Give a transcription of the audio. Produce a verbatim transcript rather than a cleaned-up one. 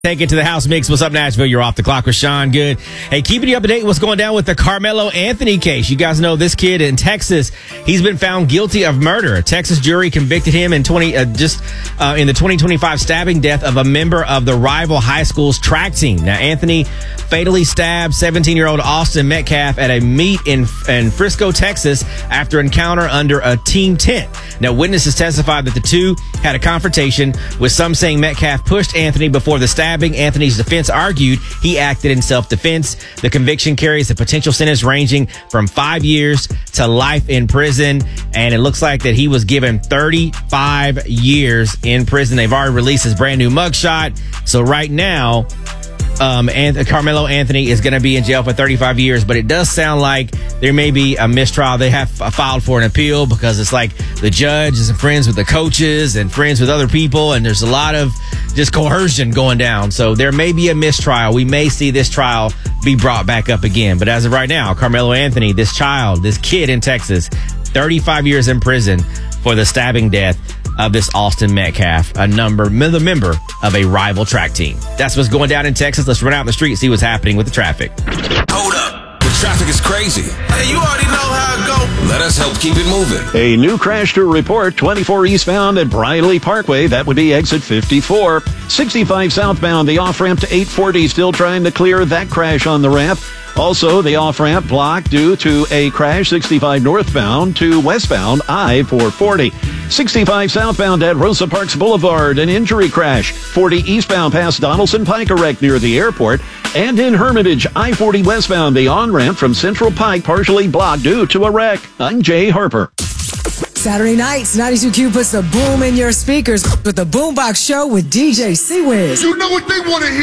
Take it to the house mix. What's up, Nashville? You're off the clock with Sean Good. Hey, keeping you up to date what's going down with the Carmelo Anthony case. You guys know this kid in Texas. He's been found guilty of murder. A Texas jury convicted him in twenty uh, just uh, in the twenty twenty-five stabbing death of a member of the rival high school's track team. Now, Anthony fatally stabbed seventeen-year-old Austin Metcalf at a meet in in Frisco, Texas, after encounter under a team tent. Now, witnesses testified that the two had a confrontation, with some saying Metcalf pushed Anthony before the stabbing. Anthony's defense argued he acted in self-defense. The conviction carries a potential sentence ranging from five years to life in prison, and it looks like that he was given thirty-five years in prison. They've already released his brand new mugshot. So right now, Um, and Carmelo Anthony is going to be in jail for thirty-five years, but it does sound like there may be a mistrial. They have filed for an appeal because it's like the judge is friends with the coaches and friends with other people, and there's a lot of just coercion going down. So there may be a mistrial. We may see this trial be brought back up again. But as of right now, Carmelo Anthony, this child, this kid in Texas, thirty-five years in prison for the stabbing death of this Austin Metcalf, a number, the member of a rival track team. That's what's going down in Texas. Let's run out in the street and see what's happening with the traffic. Hold up. The traffic is crazy. Hey, you already know how it go. Let us help keep it moving. A new crash to report, twenty-four eastbound at Briley Parkway. That would be exit fifty-four. sixty-five southbound, the off-ramp to eight forty, still trying to clear that crash on the ramp. Also, the off-ramp blocked due to a crash sixty-five northbound to westbound I four forty. sixty-five southbound at Rosa Parks Boulevard, an injury crash. forty eastbound past Donaldson Pike, a wreck near the airport. And in Hermitage, I forty westbound, the on-ramp from Central Pike partially blocked due to a wreck. I'm Jay Harper. Saturday nights, ninety-two Q puts the boom in your speakers with the Boombox Show with D J C-Wiz. You know what they want to hear.